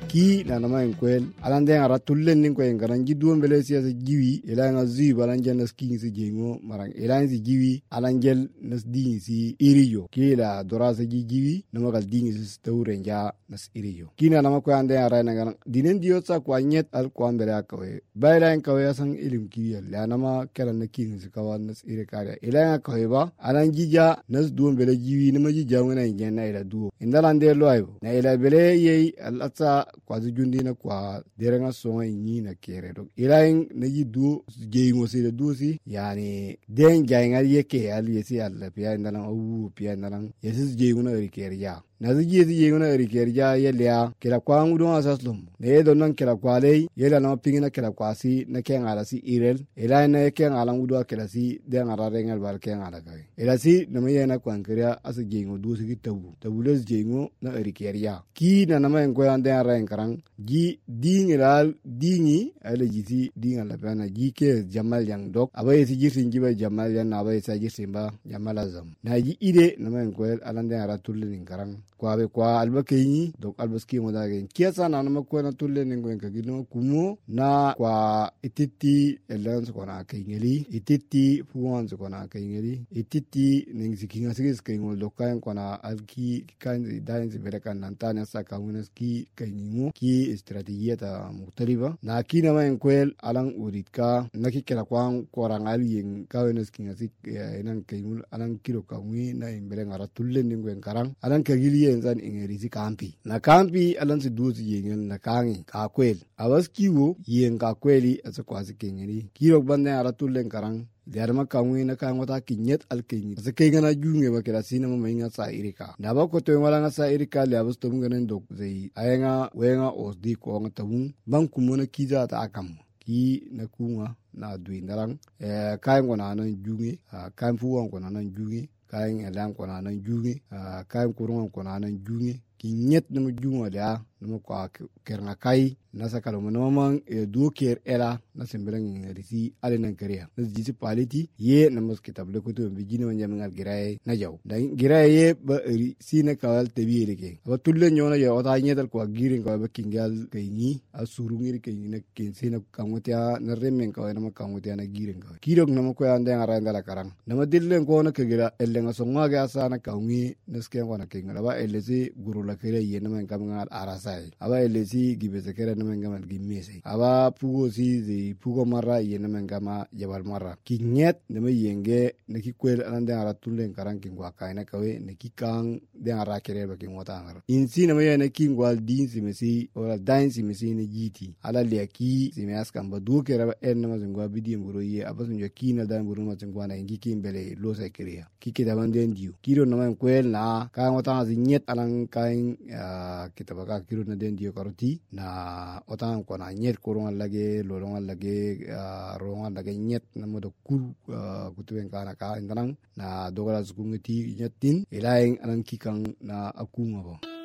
ki na nama en kwel alan den ara tullen nin ko en garan jidduon bele siasa jiwi ila nga zi balan jan nas king si jengo marang ila si jiwi alan gel nas ding si iriyo ki la dorasa jiwi nama gal ding si tawre nja nas iriyo ki na nama ko ande ara na garan dinen diyo sa ko anyet al ko ambere akawe bayla en kawe sang ilim ki la nama kala na king si kawan nas ire kare ila nga kawe ba alan jija nas duon bele jiwi nama jija ngana ngenna ila duo indalande loayo na ila bele ye alatsa kwa jundi na kwa derenga songa ni na kere do ilain na yidu jeyingo se do si yani den jaynga yeke ali yesi alla piya ndalan awu piya ndalan yesi jeyingo na rikere ya na ziji jeyingo na rikere ya yelya kila kwa ngudo asaslum ne do nan kila kwa lei yela na pingina kila kwa si na kenga ala si irel ilain na kenga ala ngudo kila si den ara rengal bar kenga ala kai ila si na me na kwa nkria asu jeyingo do si tabu les jeyingo na rikere ya ki na na me ngoya den ara karang ji dingiral dingi ala jiti dinga la bana ji ke jamal yang dok abai si jirtin jiba jamal yang abai sa jirtin ba jamal azam na ji ide na men ko alande ara tullin karang kwa be kwa albakeni dok albaski mo da gen kiasa na na ko na tullin ngo ka gino kumo na kwa ititi elans ko na kengeli ititi fuwan ko na kengeli ititi ning sikinga sigis kengo dokan ko na alki kan dain si berakan nantana sa kamunaski kenimo ki estrategia ta mutariba na kina ma enkwel alang uritka naki kera kwang korangal yen kawenes kinga sik enan kayul alang kilo kawmi na imbere ngara tulle ningwen karang alang kagili enzan ingerisi kampi na kampi alang si duzi yen na kangi ka kwel awas kiwo yen ka kweli asa kwasi kengeni kilo bande ara tulle karang Diarma kawin na kangota kinyet alkinyi. Sa kengana junge ba kila sina mama inga sa irika. Naba ko to wala nga sa irika le abas to nganen dok zei. Ayenga wenga osdi ko nga tabung bang kumona kiza ta akam. Ki na kunga na duin darang. Kain ko na nan junge. Kain fuwang ko na nan junge. Kain elang ko na nan junge. Kain kurungan ko na nan junge. Kinyet na mo junga dia. Nama kwa kerna kai nasa kalau menomang dua ker era nasa berang risi ale nang kerja nasa jisi paliti ye namas kita boleh kutu begini manja mengal gerai na jauh dan gerai ye si na kawal tebi leke apa tulen nyona ya otanya tal kwa giring kau bekinggal kaini asurungir kaini na kensi na kamutia na remeng kau nama kamutia na giring kau kirok nama kau anda yang arah ndala karang nama dilen kau na kegera eleng asonga ke asa na kaungi naskeng kau na kengal apa elesi guru la kerja ye nama yang kamungal aras aba elesi gibese kera namengama gimese aba pugo si zi pugo marra ye namengama jabal marra kinyet nama yenge neki kwel alande ara tulen karang kingwa kaina kawe neki kang de ara kere ba kingwa tangara insi nama ye neki ngwal din si mesi ora dain si mesi ne jiti ala leki si mes kamba du kera ba en nama zingwa bidi ngoro ye aba sunjo kina dan buru ma zingwa na ngi kimbele lo sa kere kike da banden diu kiro nama kwel na kang wata zinyet alang kain kitabaka kiro na den dio karoti na otang ko na nyet korongal lage lolongal lage rongal lage nyet na modo kur kutuwen kana ka indanang na dogala zukungeti nyetin ilaing alang kikang na akunga bo